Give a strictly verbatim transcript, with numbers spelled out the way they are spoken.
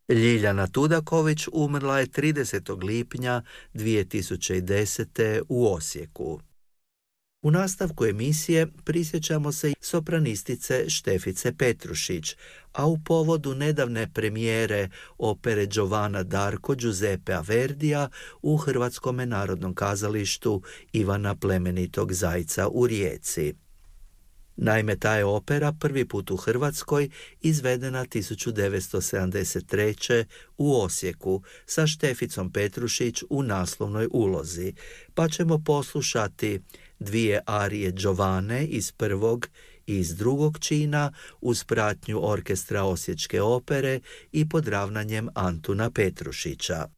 Ljiljana Tudaković umrla je tridesetog lipnja dvije tisuće desete. u Osijeku. U nastavku emisije prisjećamo se sopranistice Štefice Petrušić, a u povodu nedavne premijere opere Giovanna d'Arco Giuseppea Verdija u Hrvatskom narodnom kazalištu Ivana Plemenitog Zajca u Rijeci. Naime, ta je opera prvi put u Hrvatskoj izvedena tisuću devetsto sedamdeset treće. u Osijeku sa Šteficom Petrušić u naslovnoj ulozi, pa ćemo poslušati dvije arije Giovanne iz prvog i iz drugog čina uz pratnju orkestra Osječke opere i pod ravnanjem Antuna Petrušića.